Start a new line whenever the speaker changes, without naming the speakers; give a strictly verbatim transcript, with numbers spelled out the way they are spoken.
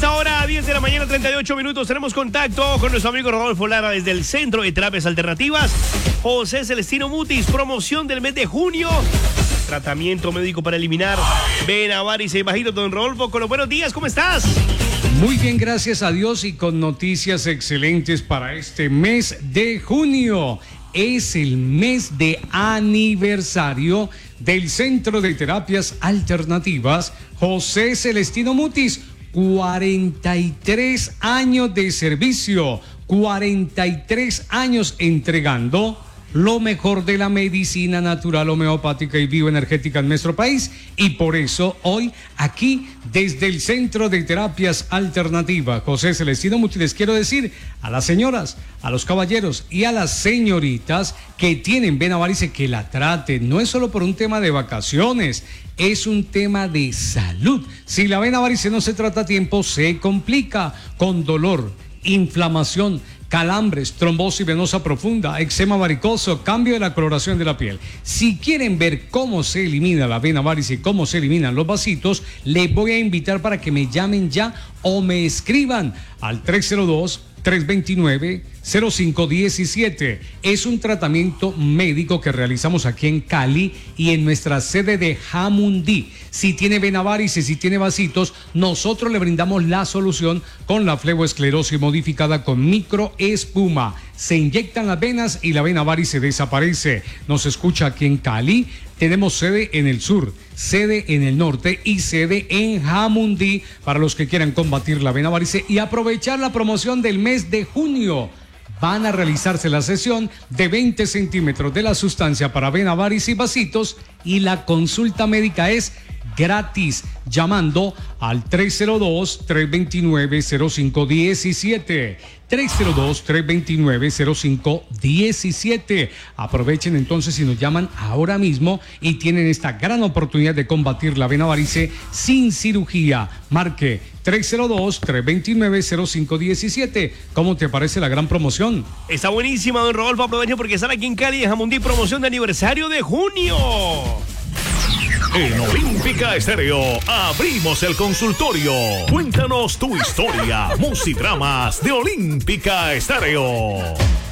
esta hora, diez de la mañana, treinta y ocho minutos, tenemos contacto con nuestro amigo Rodolfo Lara desde el Centro de Terapias Alternativas. José Celestino Mutis, promoción del mes de junio. Tratamiento médico para eliminar vena, varices y bajito. Don Rodolfo, con los buenos días, ¿cómo estás?
Muy bien, gracias a Dios, y con noticias excelentes para este mes de junio. Es el mes de aniversario del Centro de Terapias Alternativas José Celestino Mutis. cuarenta y tres años de servicio, cuarenta y tres años entregando lo mejor de la medicina natural, homeopática y bioenergética en nuestro país. Y por eso hoy aquí desde el Centro de Terapias Alternativas José Celestino Mutis les quiero decir a las señoras, a los caballeros y a las señoritas que tienen vena varice que la traten. No es solo por un tema de vacaciones, es un tema de salud. Si la vena varice no se trata a tiempo, se complica con dolor, inflamación, calambres, trombosis venosa profunda, eczema varicoso, cambio de la coloración de la piel. Si quieren ver cómo se elimina la vena varice y cómo se eliminan los vasitos, les voy a invitar para que me llamen ya o me escriban al tres cero dos, tres dos nueve, cero cinco uno siete. Es un tratamiento médico que realizamos aquí en Cali y en nuestra sede de Jamundí. Si tiene vena varice, si tiene vasitos, nosotros le brindamos la solución con la fleboesclerosis modificada con microespuma. Se inyectan las venas y la vena varice desaparece. Nos escucha aquí en Cali. Tenemos sede en el sur, sede en el norte y sede en Jamundí para los que quieran combatir la vena varice y aprovechar la promoción del mes de junio. Van a realizarse la sesión de veinte centímetros de la sustancia para vena varice y vasitos, y la consulta médica es gratis llamando al tres cero dos, tres dos nueve, cero cinco uno siete. tres cero dos, tres dos nueve, cero cinco uno siete. Aprovechen entonces y nos llaman ahora mismo y tienen esta gran oportunidad de combatir la vena varice sin cirugía. Marque tres cero dos, tres dos nueve, cero cinco uno siete. ¿Cómo te parece la gran promoción?
Está buenísima, don Rodolfo. Aprovechen porque están aquí en Cali, en Jamundí, promoción de aniversario de junio.
En Olímpica Estéreo abrimos el consultorio. Cuéntanos tu historia, musidramas de Olímpica Estéreo.